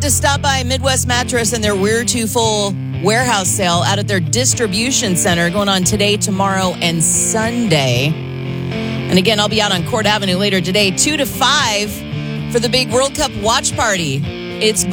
to stop by Midwest Mattress and their We're Too Full warehouse sale out at their distribution center going on today, tomorrow, and Sunday. And again, I'll be out on Court Avenue later today, 2 to 5 for the big World Cup watch party. It's